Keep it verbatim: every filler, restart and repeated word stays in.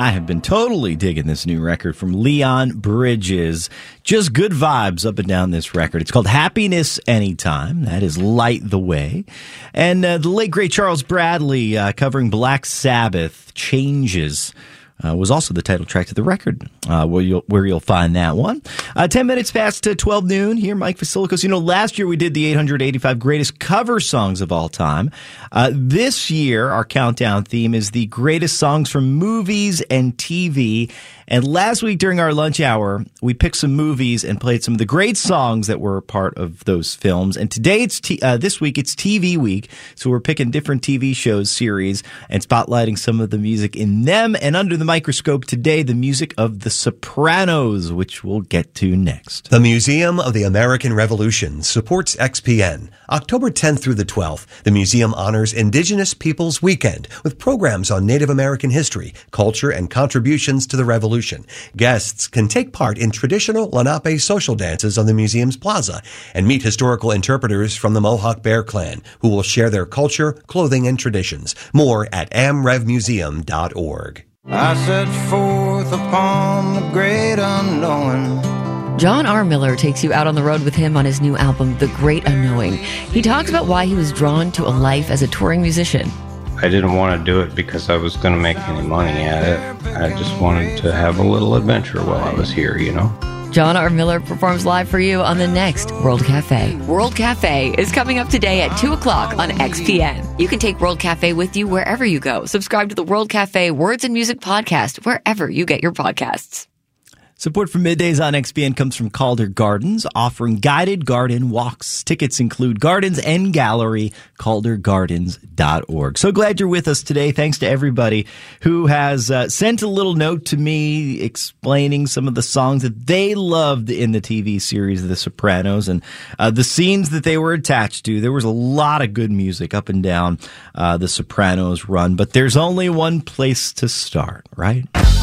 I have been totally digging this new record from Leon Bridges. Just good vibes up and down this record. It's called Happiness Anytime. That is Light the Way. And uh, the late, great Charles Bradley uh, covering Black Sabbath, Changes. Uh, was also the title track to the record, uh, where you'll where you'll find that one. Uh, Ten minutes past uh, twelve noon here, Mike Vasilikos. You know, last year we did the eight hundred eighty-five greatest cover songs of all time. Uh, this year, our countdown theme is the greatest songs from movies and T V. And last week during our lunch hour, we picked some movies and played some of the great songs that were part of those films. And today, it's t- uh, this week, it's T V week. So we're picking different T V shows, series, and spotlighting some of the music in them. And under the microscope today, the music of The Sopranos, which we'll get to next. The Museum of the American Revolution supports X P N. October tenth through the twelfth, the museum honors Indigenous Peoples Weekend with programs on Native American history, culture, and contributions to the revolution. Guests can take part in traditional Lenape social dances on the museum's plaza and meet historical interpreters from the Mohawk Bear Clan who will share their culture, clothing, and traditions. More at am rev museum dot org. I set forth upon the great unknown. John R. Miller takes you out on the road with him on his new album, The Great Unknowing. He talks about why he was drawn to a life as a touring musician. I didn't want to do it because I was going to make any money at it. I just wanted to have a little adventure while I was here, you know? John R. Miller performs live for you on the next World Cafe. World Cafe is coming up today at two o'clock on X P N. You can take World Cafe with you wherever you go. Subscribe to the World Cafe Words and Music podcast wherever you get your podcasts. Support for Middays on X P N comes from Calder Gardens, offering guided garden walks. Tickets include gardens and gallery, calder gardens dot org. So glad you're with us today. Thanks to everybody who has uh, sent a little note to me explaining some of the songs that they loved in the T V series The Sopranos and uh, the scenes that they were attached to. There was a lot of good music up and down uh, The Sopranos run, but there's only one place to start, right?